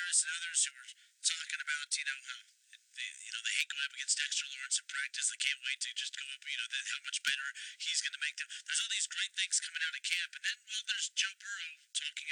Harris and others who were talking about, how they hate going up against Dexter Lawrence in practice. They can't wait to just go up, how much better he's going to make them. There's all these great things coming out of camp. And then, well, there's Joe Burrow talking